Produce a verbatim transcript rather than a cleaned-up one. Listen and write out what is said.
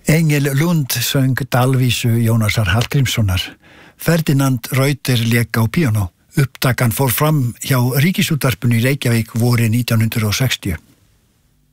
Engel Lund söng dalvísu Jónasar Hallgrímssonar. Ferdinand Reuter lék á píanó. Upptakan fór fram hjá Ríkisútvarpinu í Reykjavík vorið nítján hundrað og sextíu.